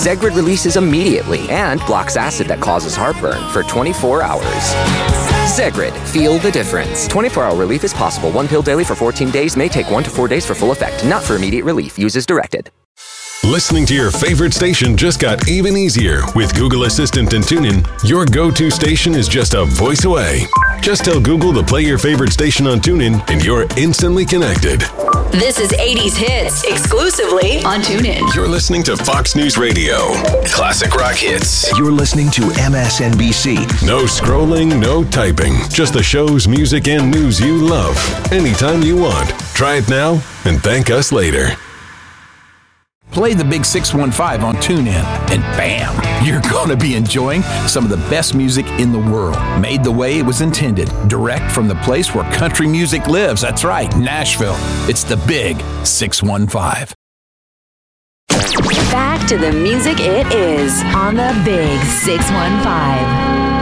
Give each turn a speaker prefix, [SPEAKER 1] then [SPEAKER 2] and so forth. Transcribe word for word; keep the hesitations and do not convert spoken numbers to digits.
[SPEAKER 1] Zegrid releases immediately and blocks acid that causes heartburn for twenty-four hours. Zegrid, feel the difference. twenty-four hour relief is possible. One pill daily for fourteen days may take one to four days for full effect. Not for immediate relief. Use as directed.
[SPEAKER 2] Listening to your favorite station just got even easier with Google Assistant and TuneIn. Your go-to station is just a voice away. Just tell Google to play your favorite station on TuneIn and you're instantly connected.
[SPEAKER 3] This is eighties Hits, exclusively on TuneIn.
[SPEAKER 2] You're listening to Fox News Radio. Classic rock hits.
[SPEAKER 4] You're listening to M S N B C.
[SPEAKER 2] No scrolling, no typing. Just the shows, music, and news you love. Anytime you want. Try it now and thank us later.
[SPEAKER 5] Play the Big six one five on TuneIn, and bam, you're going to be enjoying some of the best music in the world. Made the way it was intended, direct from the place where country music lives. That's right, Nashville. It's the Big six one five.
[SPEAKER 3] Back to the music it is on the Big six one five.